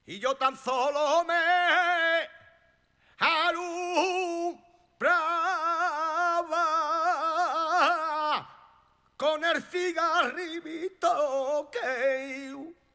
y yo tan solo me alumbraba con el cigarrito que